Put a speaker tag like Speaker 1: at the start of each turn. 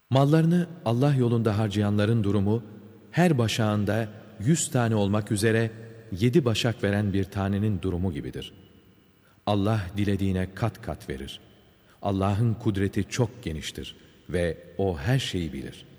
Speaker 1: Mallarını Allah yolunda harcayanların durumu, her başağında 100 tane olmak üzere 7 başak veren bir tanenin durumu gibidir. Allah dilediğine kat kat verir. Allah'ın kudreti çok geniştir ve O her şeyi bilir.